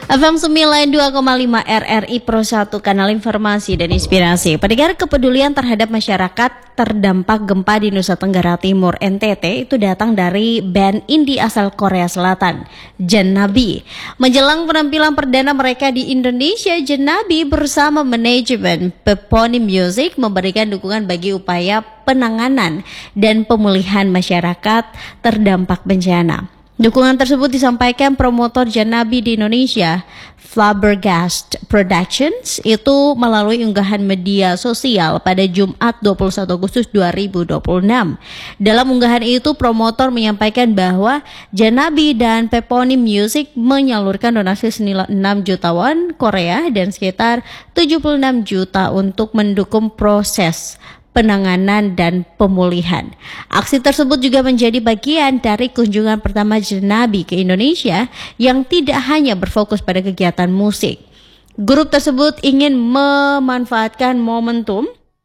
FM 92,5 RRI Pro 1, kanal informasi dan inspirasi. Pendengar, kepedulian terhadap masyarakat terdampak gempa di Nusa Tenggara Timur NTT itu datang dari band indie asal Korea Selatan, Jenabi. Menjelang penampilan perdana mereka di Indonesia, Jenabi bersama manajemen Peponi Music memberikan dukungan bagi upaya penanganan dan pemulihan masyarakat terdampak bencana. Dukungan tersebut disampaikan promotor Jenabi di Indonesia, Flabbergast Productions, itu melalui unggahan media sosial pada Jumat 21 Agustus 2026. Dalam unggahan itu, promotor menyampaikan bahwa Jenabi dan Peponi Music menyalurkan donasi senilai 6 juta won Korea dan sekitar 76 juta untuk mendukung proses penanganan dan pemulihan. Aksi tersebut juga menjadi bagian dari kunjungan pertama Jenabi ke Indonesia yang tidak hanya berfokus pada kegiatan musik. Grup tersebut ingin memanfaatkan momentum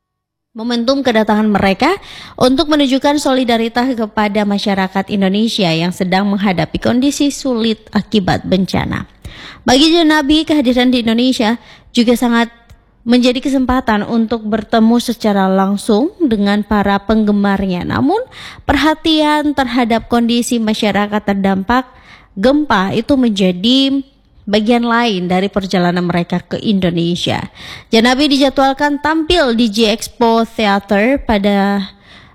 kedatangan mereka untuk menunjukkan solidaritas kepada masyarakat Indonesia yang sedang menghadapi kondisi sulit akibat bencana. Bagi Jenabi, kehadiran di Indonesia juga sangat menjadi kesempatan untuk bertemu secara langsung dengan para penggemarnya. Namun, perhatian terhadap kondisi masyarakat terdampak gempa itu menjadi bagian lain dari perjalanan mereka ke Indonesia. Jenabi dijadwalkan tampil di J-Expo Theater pada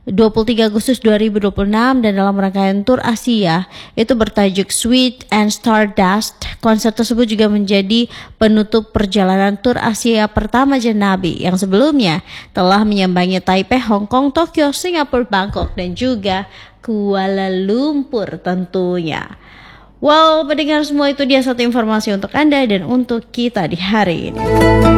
23 Agustus 2026 dan dalam rangkaian tur Asia itu bertajuk Sweet and Stardust. Konser tersebut juga menjadi penutup perjalanan tur Asia pertama Jenabi yang sebelumnya telah menyambangi Taipei, Hong Kong, Tokyo, Singapura, Bangkok dan juga Kuala Lumpur tentunya. Wow, pendengar semua, itu dia satu informasi untuk Anda dan untuk kita di hari ini.